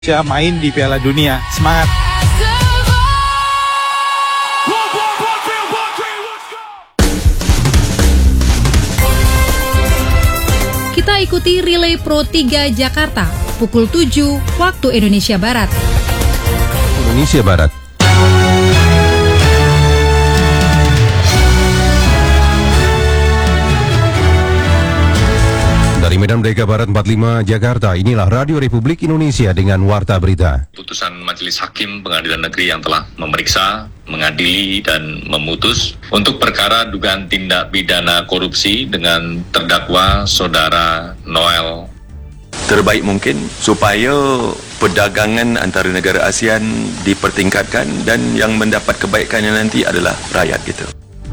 Indonesia main di Piala Dunia. Semangat! Kita ikuti Relay Pro 3 Jakarta, pukul 7 waktu Indonesia Barat. Indonesia Barat. Dari Medan Merdeka Barat 45 Jakarta, inilah Radio Republik Indonesia dengan Warta Berita. Putusan Majelis Hakim Pengadilan Negeri yang telah memeriksa, mengadili, dan memutus untuk perkara dugaan tindak pidana korupsi dengan terdakwa Saudara Noel. Terbaik mungkin supaya perdagangan antara negara ASEAN dipertingkatkan dan yang mendapat kebaikannya nanti adalah rakyat kita.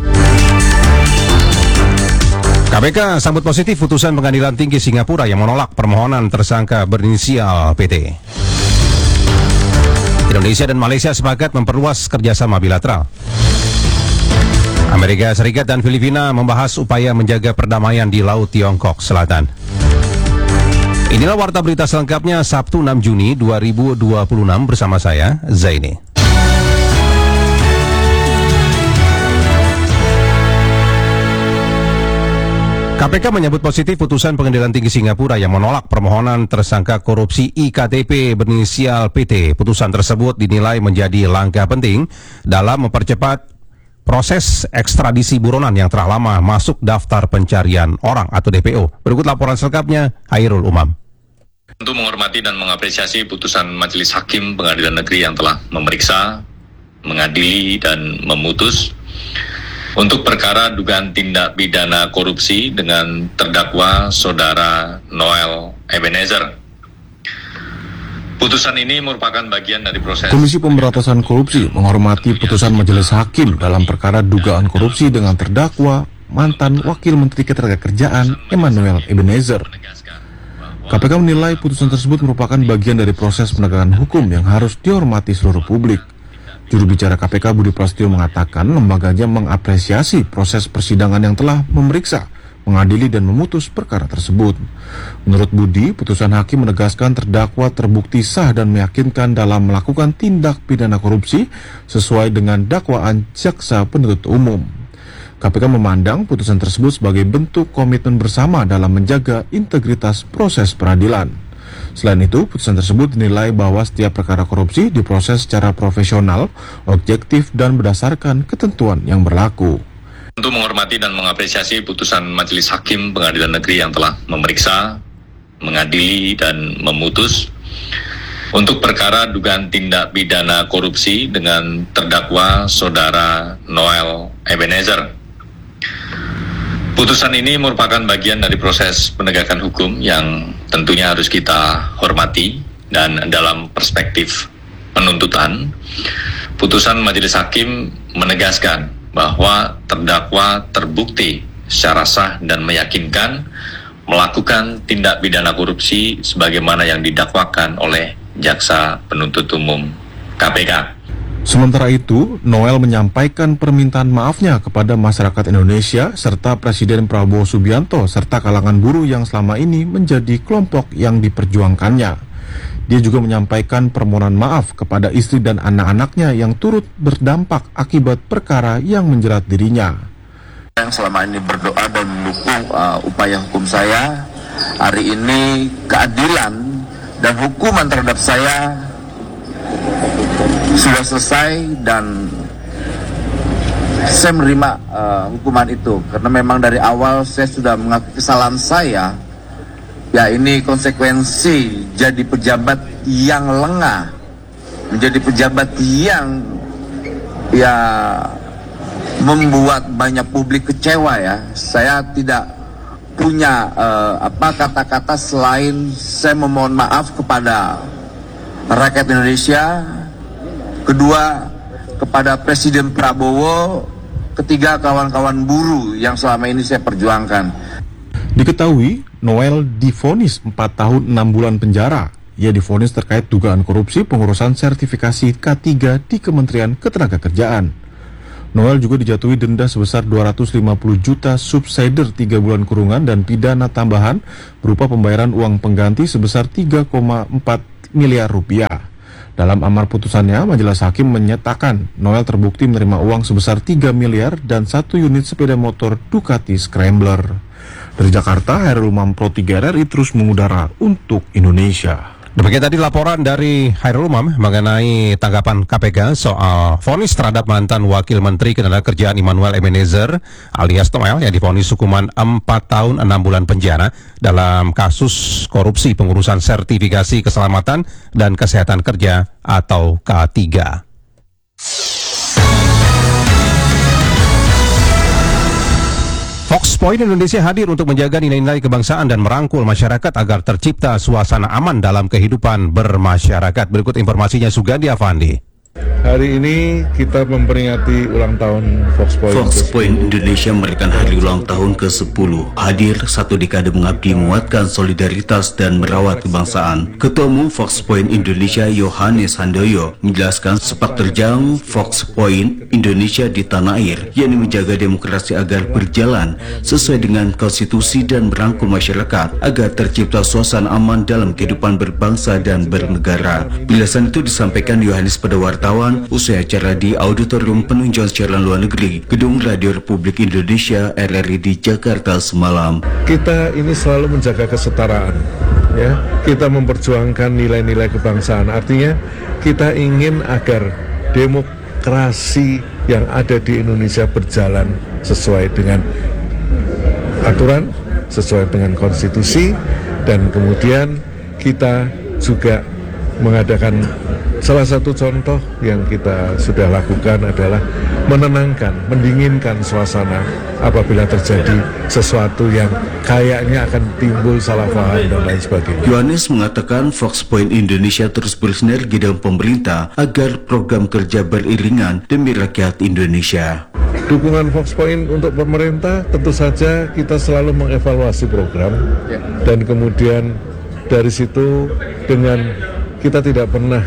KPK sambut positif putusan Pengadilan Tinggi Singapura yang menolak permohonan tersangka berinisial PT. Indonesia dan Malaysia sepakat memperluas kerjasama bilateral. Amerika Serikat dan Filipina membahas upaya menjaga perdamaian di Laut Tiongkok Selatan. Inilah Warta Berita selengkapnya Sabtu 6 Juni 2026 bersama saya, Zaini. KPK menyambut positif putusan Pengadilan Tinggi Singapura yang menolak permohonan tersangka korupsi IKTP berinisial PT. Putusan tersebut dinilai menjadi langkah penting dalam mempercepat proses ekstradisi buronan yang telah lama masuk daftar pencarian orang atau DPO. Berikut laporan selengkapnya, Hairul Umam. Untuk menghormati dan mengapresiasi putusan Majelis Hakim Pengadilan Negeri yang telah memeriksa, mengadili, dan memutus untuk perkara dugaan tindak pidana korupsi dengan terdakwa Saudara Noel Ebenezer. Putusan ini merupakan bagian dari proses. Komisi Pemberantasan Korupsi menghormati putusan Majelis Hakim dalam perkara dugaan korupsi dengan terdakwa mantan Wakil Menteri Ketenagakerjaan Emmanuel Ebenezer. KPK menilai putusan tersebut merupakan bagian dari proses penegakan hukum yang harus dihormati seluruh publik. Juru bicara KPK Budi Prasetyo mengatakan lembaganya mengapresiasi proses persidangan yang telah memeriksa, mengadili dan memutus perkara tersebut. Menurut Budi, putusan hakim menegaskan terdakwa terbukti sah dan meyakinkan dalam melakukan tindak pidana korupsi sesuai dengan dakwaan jaksa penuntut umum. KPK memandang putusan tersebut sebagai bentuk komitmen bersama dalam menjaga integritas proses peradilan. Selain itu, putusan tersebut dinilai bahwa setiap perkara korupsi diproses secara profesional, objektif, dan berdasarkan ketentuan yang berlaku. Untuk menghormati dan mengapresiasi putusan Majelis Hakim Pengadilan Negeri yang telah memeriksa, mengadili, dan memutus untuk perkara dugaan tindak pidana korupsi dengan terdakwa Saudara Noel Ebenezer. Putusan ini merupakan bagian dari proses penegakan hukum yang tentunya harus kita hormati, dan dalam perspektif penuntutan, putusan Majelis Hakim menegaskan bahwa terdakwa terbukti secara sah dan meyakinkan melakukan tindak pidana korupsi sebagaimana yang didakwakan oleh jaksa penuntut umum KPK. Sementara itu, Noel menyampaikan permintaan maafnya kepada masyarakat Indonesia serta Presiden Prabowo Subianto serta kalangan buruh yang selama ini menjadi kelompok yang diperjuangkannya. Dia juga menyampaikan permohonan maaf kepada istri dan anak-anaknya yang turut berdampak akibat perkara yang menjerat dirinya. Yang selama ini berdoa dan mendukung upaya hukum saya, hari ini keadilan dan hukuman terhadap saya sudah selesai dan saya menerima hukuman itu karena memang dari awal saya sudah mengakui kesalahan saya. Ya, ini konsekuensi jadi pejabat yang lengah, menjadi pejabat yang ya membuat banyak publik kecewa ya. Saya tidak punya kata-kata selain saya memohon maaf kepada rakyat Indonesia. Kedua, kepada Presiden Prabowo. Ketiga, kawan-kawan buruh yang selama ini saya perjuangkan. Diketahui, Noel divonis 4 tahun 6 bulan penjara. Ia divonis terkait dugaan korupsi pengurusan sertifikasi K3 di Kementerian Ketenagakerjaan. Noel juga dijatuhi denda sebesar 250 juta subsider 3 bulan kurungan dan pidana tambahan berupa pembayaran uang pengganti sebesar 3,45 miliar rupiah. Dalam amar putusannya, majelis hakim menyatakan Noel terbukti menerima uang sebesar 3 miliar dan 1 unit sepeda motor Ducati Scrambler. Dari Jakarta, Hairul Umam Pro 3 RRI terus mengudara untuk Indonesia. Demikian tadi laporan dari Hairul Umam mengenai tanggapan KPK soal vonis terhadap mantan Wakil Menteri Ketenagakerjaan Immanuel Ebenezer alias Noel yang divonis hukuman 4 tahun 6 bulan penjara dalam kasus korupsi pengurusan sertifikasi keselamatan dan kesehatan kerja atau K3. Fox Point Indonesia hadir untuk menjaga nilai-nilai kebangsaan dan merangkul masyarakat agar tercipta suasana aman dalam kehidupan bermasyarakat. Berikut informasinya Sugandi Avandi. Hari ini kita memperingati ulang tahun Fox Point. Fox Point Indonesia merayakan hari ulang tahun ke-10. Hadir 1 dekade mengabdi menguatkan solidaritas dan merawat kebangsaan. Ketua Umum Fox Point Indonesia Yohanes Handoyo menjelaskan sepak terjang Fox Point Indonesia di tanah air, yakni menjaga demokrasi agar berjalan sesuai dengan konstitusi dan merangkul masyarakat agar tercipta suasana aman dalam kehidupan berbangsa dan bernegara. Penjelasan itu disampaikan Yohanes pada wartawan usai acara di Auditorium Penunjuan Siaran Luar Negeri Gedung Radio Republik Indonesia RRI di Jakarta semalam. Kita ini selalu menjaga kesetaraan, ya. Kita memperjuangkan nilai-nilai kebangsaan. Artinya kita ingin agar demokrasi yang ada di Indonesia berjalan sesuai dengan aturan, sesuai dengan konstitusi, dan kemudian kita juga mengadakan salah satu contoh yang kita sudah lakukan adalah menenangkan, mendinginkan suasana apabila terjadi sesuatu yang kayaknya akan timbul salah paham dan lain sebagainya. Yohanes mengatakan Fox Point Indonesia terus bersinergi dengan pemerintah agar program kerja beriringan demi rakyat Indonesia. Dukungan Fox Point untuk pemerintah tentu saja kita selalu mengevaluasi program dan kemudian dari situ dengan kita tidak pernah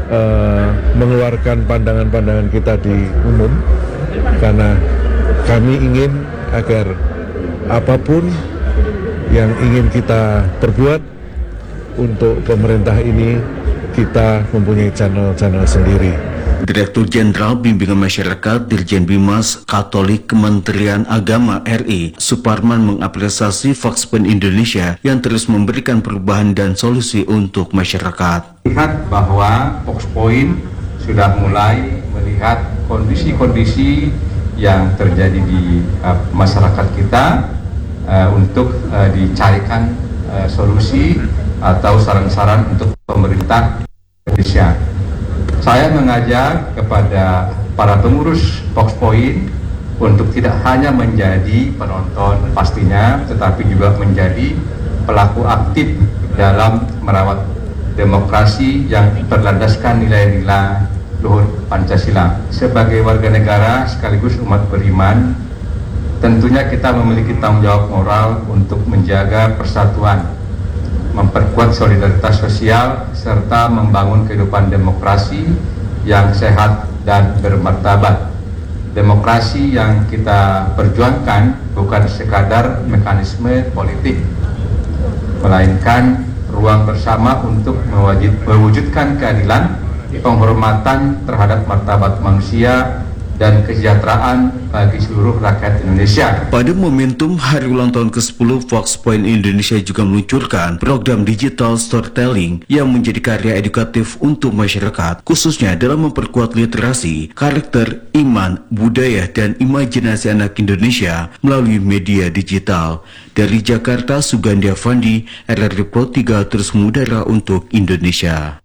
mengeluarkan pandangan-pandangan kita di umum karena kami ingin agar apapun yang ingin kita perbuat untuk pemerintah ini kita mempunyai channel-channel sendiri. Direktur Jenderal Bimbingan Masyarakat Dirjen Bimas Katolik Kementerian Agama RI Suparman mengapresiasi Fox Point Indonesia yang terus memberikan perubahan dan solusi untuk masyarakat. Lihat bahwa Fox Point sudah mulai melihat kondisi-kondisi yang terjadi di masyarakat kita untuk dicarikan solusi atau saran-saran untuk pemerintah Indonesia. Saya mengajak kepada para pengurus Fox Point untuk tidak hanya menjadi penonton pastinya, tetapi juga menjadi pelaku aktif dalam merawat demokrasi yang berlandaskan nilai-nilai luhur Pancasila. Sebagai warga negara sekaligus umat beriman, tentunya kita memiliki tanggung jawab moral untuk menjaga persatuan, memperkuat solidaritas sosial, serta membangun kehidupan demokrasi yang sehat dan bermartabat. Demokrasi yang kita perjuangkan bukan sekadar mekanisme politik, melainkan ruang bersama untuk mewujudkan keadilan, penghormatan terhadap martabat manusia, dan kesejahteraan bagi seluruh rakyat Indonesia. Pada momentum hari ulang tahun ke-10, Fox Point Indonesia juga meluncurkan program digital storytelling yang menjadi karya edukatif untuk masyarakat, khususnya dalam memperkuat literasi, karakter, iman, budaya, dan imajinasi anak Indonesia melalui media digital. Dari Jakarta, Sugandi Avandi, RRI Pro 3 terus mengudara untuk Indonesia.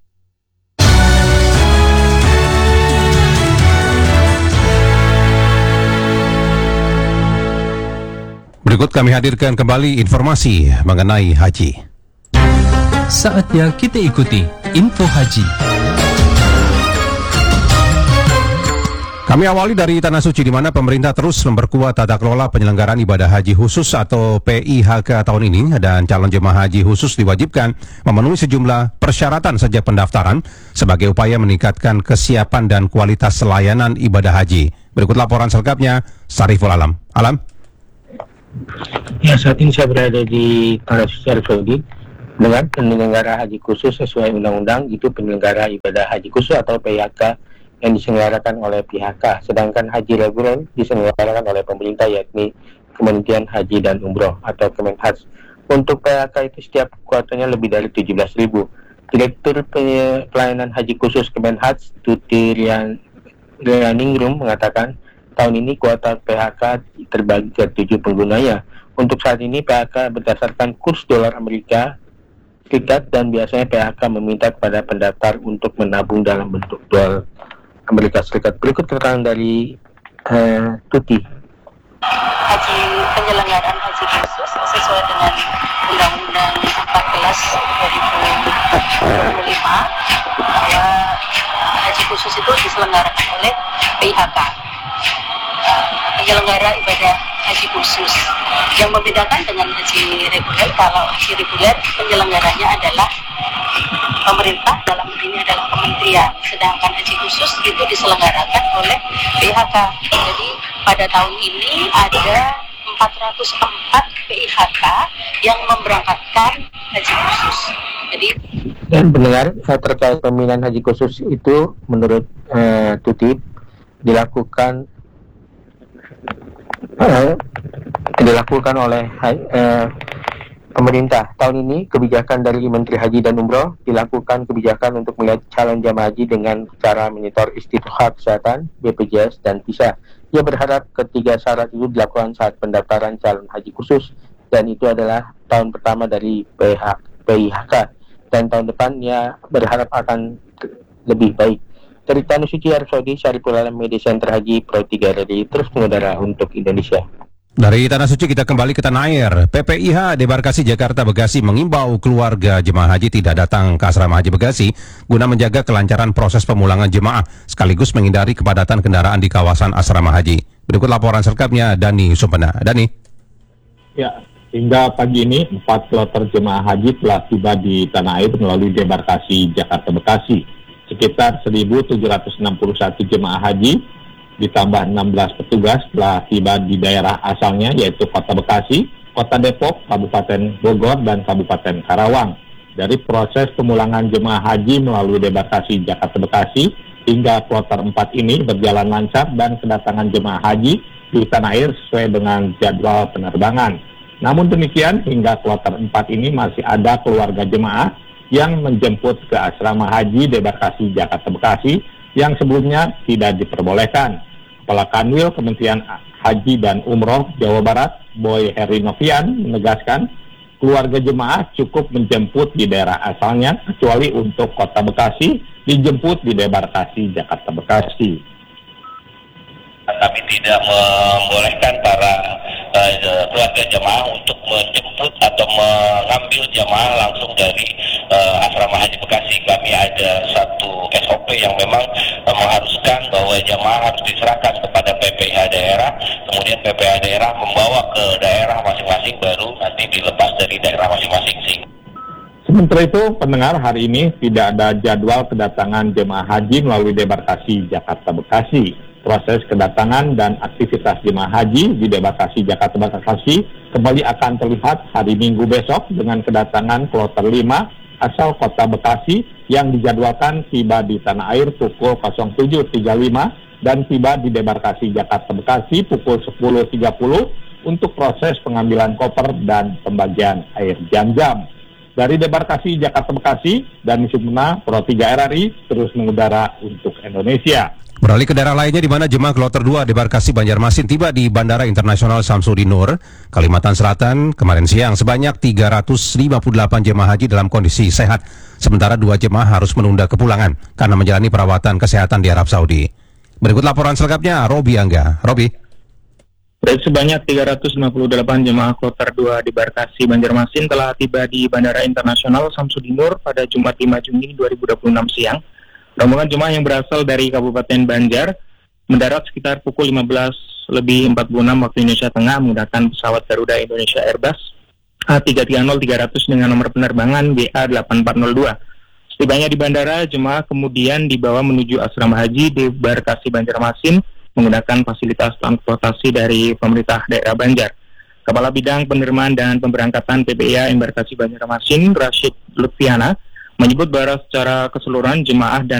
Berikut kami hadirkan kembali informasi mengenai haji. Saatnya kita ikuti info haji. Kami awali dari Tanah Suci, di mana pemerintah terus memperkuat tata kelola penyelenggaraan ibadah haji khusus atau PIHK tahun ini, dan calon jemaah haji khusus diwajibkan memenuhi sejumlah persyaratan sejak pendaftaran sebagai upaya meningkatkan kesiapan dan kualitas layanan ibadah haji. Berikut laporan selengkapnya, Sariful Alam. Alam? Ya, saat ini saya berada di Tanah Suci Arif Saudi. Dengan penyelenggara haji khusus sesuai undang-undang itu penyelenggara ibadah haji khusus atau PIHK yang diselenggarakan oleh PIHK, sedangkan haji reguler diselenggarakan oleh pemerintah yakni Kementerian Haji dan Umroh atau Kemenhaj. Untuk PIHK itu setiap kuotanya lebih dari 17.000. Direktur Pelayanan Haji Khusus Kemenhaj Tuti Rianingrum mengatakan tahun ini kuota PIHK terbagi ke 7 penggunanya. Untuk saat ini PIHK berdasarkan kurs dolar Amerika Serikat dan biasanya PIHK meminta kepada pendaftar untuk menabung dalam bentuk dolar Amerika Serikat. Berikut keterangan dari Tuti. Penyelenggaraan haji khusus sesuai dengan Undang-Undang 14 2005 bahwa haji khusus itu diselenggarakan oleh PIHK, penyelenggara ibadah haji khusus. Yang membedakan dengan haji reguler, kalau haji reguler penyelenggaranya adalah pemerintah, dalam ini adalah kementerian, sedangkan haji khusus itu diselenggarakan oleh PIHK. Jadi pada tahun ini ada 404 PIHK yang memberangkatkan haji khusus. Jadi dan benar terkait pemilihan haji khusus itu menurut Tuti dilakukan oleh pemerintah. Tahun ini kebijakan dari Menteri Haji dan Umroh dilakukan kebijakan untuk melihat calon jamaah haji dengan cara monitor istiqomah kesehatan, BPJS dan visa. Ia berharap ketiga syarat itu dilakukan saat pendaftaran calon haji khusus dan itu adalah tahun pertama dari PIHK dan tahun depan ia berharap akan lebih baik. Dari Tanah Suci Arab Saudi, Syariful Alam Media Center Haji Pro 3 dari terus mengudara untuk Indonesia. Dari Tanah Suci kita kembali ke tanah air. PPIH Debarkasi Jakarta Bekasi mengimbau keluarga jemaah haji tidak datang ke asrama haji Bekasi guna menjaga kelancaran proses pemulangan jemaah sekaligus menghindari kepadatan kendaraan di kawasan asrama haji. Berikut laporan selengkapnya Dani Sumpena. Dani. Ya, hingga pagi ini 4 kloter jemaah haji telah tiba di tanah air melalui Debarkasi Jakarta Bekasi. Sekitar 1.761 jemaah haji ditambah 16 petugas telah tiba di daerah asalnya yaitu Kota Bekasi, Kota Depok, Kabupaten Bogor, dan Kabupaten Karawang. Dari proses pemulangan jemaah haji melalui Debarkasi Jakarta Bekasi hingga kloter 4 ini berjalan lancar dan kedatangan jemaah haji di tanah air sesuai dengan jadwal penerbangan. Namun demikian hingga kloter 4 ini masih ada keluarga jemaah yang menjemput ke asrama haji Debarkasi Jakarta Bekasi yang sebelumnya tidak diperbolehkan. Kepala Kanwil Kementerian Haji dan Umroh Jawa Barat, Boy Heri Novian, menegaskan keluarga jemaah cukup menjemput di daerah asalnya, kecuali untuk Kota Bekasi dijemput di Debarkasi Jakarta Bekasi. Kami tidak membolehkan para keluarga jemaah untuk menjemput atau mengambil jemaah langsung dari asrama haji Bekasi. Kami ada satu SOP yang memang mengharuskan bahwa jemaah harus diserahkan kepada PPIH daerah, kemudian PPIH daerah membawa ke daerah masing-masing, baru nanti dilepas dari daerah masing-masing. Sementara itu, pendengar, hari ini tidak ada jadwal kedatangan jemaah haji melalui Debarkasi Jakarta Bekasi. Proses kedatangan dan aktivitas jemaah haji di Debarkasi Jakarta Bekasi kembali akan terlihat hari Minggu besok dengan kedatangan kloter 5 asal Kota Bekasi yang dijadwalkan tiba di tanah air pukul 07.35 dan tiba di Debarkasi Jakarta Bekasi pukul 10.30 untuk proses pengambilan koper dan pembagian air jam-jam. Dari Debarkasi Jakarta Bekasi, Dani Sumpena, Pro 3 RRI, terus mengudara untuk Indonesia. Beralih ke daerah lainnya di mana jemaah kloter 2 Debarkasi Banjarmasin tiba di Bandara Internasional Samsudin Nur, Kalimantan Selatan kemarin siang. Sebanyak 358 jemaah haji dalam kondisi sehat, sementara 2 jemaah harus menunda kepulangan karena menjalani perawatan kesehatan di Arab Saudi. Berikut laporan selengkapnya Robi Angga. Robi. Sebanyak 358 jemaah kloter 2 Debarkasi Banjarmasin telah tiba di Bandara Internasional Samsudin Nur pada Jumat 5 Juni 2026 siang. Rombongan jemaah yang berasal dari Kabupaten Banjar mendarat sekitar pukul 15.46 waktu Indonesia Tengah menggunakan pesawat Garuda Indonesia Airbus A330-300 dengan nomor penerbangan GA8402. Setibanya di bandara, jemaah kemudian dibawa menuju asrama haji Debarkasi Banjarmasin menggunakan fasilitas transportasi dari pemerintah daerah Banjar. Kepala Bidang Penerimaan dan Pemberangkatan PPIA Embarkasi Banjarmasin, Rashid Lutfiana, menyebut bahwa secara keseluruhan jemaah dan